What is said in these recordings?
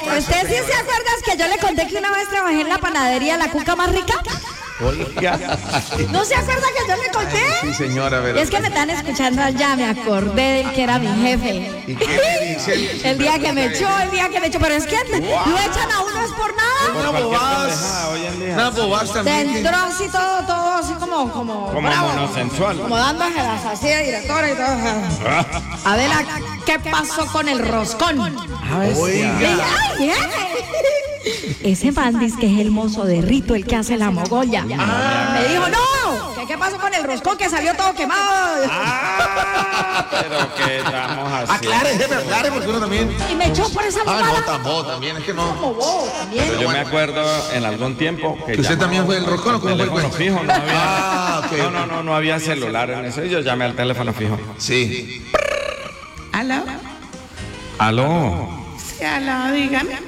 ¿Usted sí se acuerda que yo le conté que una vez trabajé en la panadería La Cuca Más Rica? Oiga. ¿No se acuerda que yo le conté? Sí, señora, ¿verdad? Es que me están escuchando allá, me acordé del que era mi jefe. ¿Y qué le dice? El día que me echó, pero es que lo echan a uno es por nada. Una bobada. Una bobada Se también. entró así todo así como bravo, monosensual. como dándoselas así de directora y todo. Adela, ¿qué pasó con el roscón? Oiga. Ay, jefe. Ese man dice que es el mozo de Rito, el que hace la mogolla. Me dijo, no, ¿qué pasó con el roscón que salió todo quemado? Pero que estamos así. Aclare, jefe, aclare, porque uno también. Y me echó por esa No, mamada. también, es que no. Como bobo también. Pero yo me acuerdo en algún tiempo que ¿Que usted también fue el roscón o cómo fue el teléfono cuento? fijo, no había. Ah, ok. No había celular en eso. Y yo llamé al teléfono fijo. Sí. ¿Aló? Aló, Sí, aló, dígame.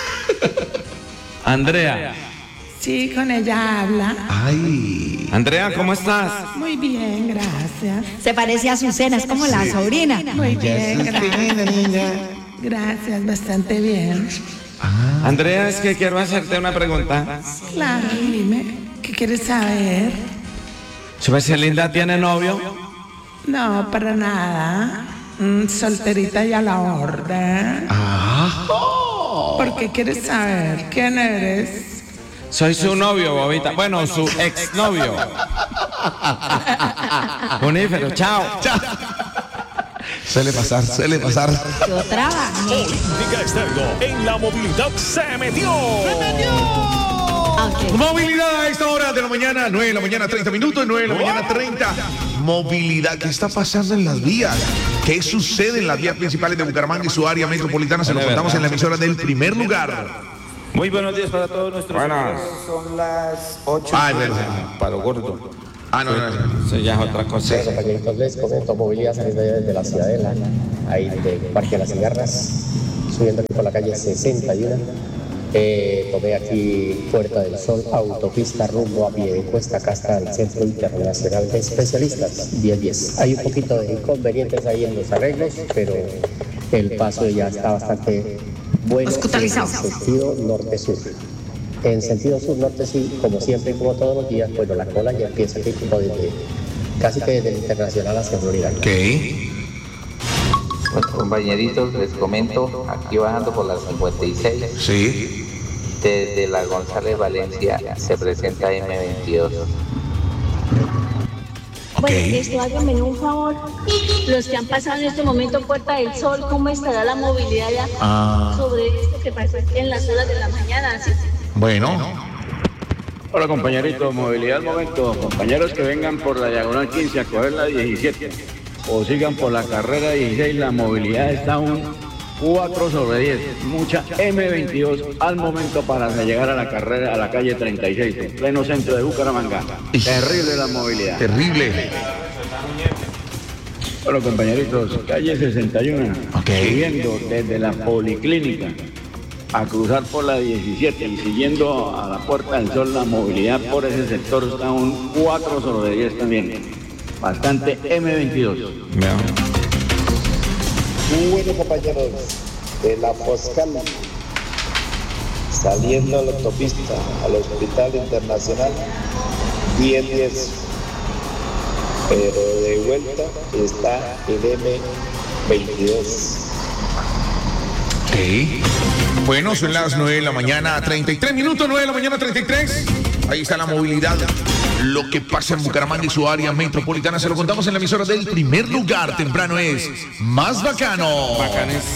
Andrea. Sí, con ella habla. Ay. Andrea, ¿cómo estás? Muy bien, gracias. Se parece a Azucena, es como la sobrina. Muy bien, gracias. Gracias, bastante bien. Andrea, es que quiero hacerte una pregunta. Claro, dime, ¿qué quieres saber? ¿Sabes si Linda tiene novio? No, para nada. Solterita y a la orden. ¿Por qué quieres saber? ¿Quién eres? Soy su novio, bobita. Bueno, su exnovio. Junífero, chao. Suele pasar. Yo trabajo. Política Estéreo en la movilidad se metió. Ok. Movilidad a esta hora de la mañana, 9 de la mañana, 30 minutos, 9 de la mañana, 30. Movilidad, ¿qué está pasando en las vías? ¿Qué sucede en las vías principales de Bucaramanga y su área metropolitana? Se lo contamos en la emisora del primer lugar. Muy buenos días para todos nuestros Buenas. amigos. Son las 8 Ay, verdad. para lo gordo. Ah, no. Eso ya es otra cosa. Bueno, compañeritos, les comento movilidad saliendo ya desde la Ciudadela, ahí del Parque de las Cigarras, subiendo aquí por la calle 61. Tomé aquí Puerta del Sol, autopista rumbo a Piedecuesta, acá hasta el Centro Internacional de Especialistas, 10-10. Hay un poquito de inconvenientes ahí en los arreglos, pero el paso ya está bastante bueno en Hospitalizado. sentido norte-sur. En sentido sur-norte, sí, como siempre y como todos los días, bueno, la cola ya empieza aquí como casi que desde el Internacional hacia Florida. Ok. Bueno, compañeritos, les comento, aquí bajando por la 56, Sí. desde la González Valencia se presenta M22. Bueno, háganme un favor. Los que han pasado en este momento Puerta del Sol, ¿cómo estará la movilidad ya sobre esto que pasó en las horas de la mañana? ¿Sí? Bueno. Hola compañeritos, movilidad al momento. Compañeros que vengan por la diagonal 15 a coger la 17 o sigan por la carrera 16, la movilidad está un 4/10. Mucha M22 al momento para llegar a la carrera, a la calle 36, en pleno centro de Bucaramanga. Terrible la movilidad. Terrible. Hola compañeritos, calle 61, subiendo desde la Policlínica a cruzar por la 17 y siguiendo a la Puerta del Sol, la movilidad por ese sector está un 4/10 también. Bastante M22. Bueno, compañeros, de la Foscal, saliendo a la autopista, al Hospital Internacional, 10-10. Pero de vuelta está el M22. Ok. Bueno, son las 9 de la mañana, 33 minutos, 9 de la mañana, 33. Ahí está la movilidad. Lo que pasa en Bucaramanga y su área metropolitana se lo contamos en la emisora del primer lugar. Temprano es más bacano. Bacanes.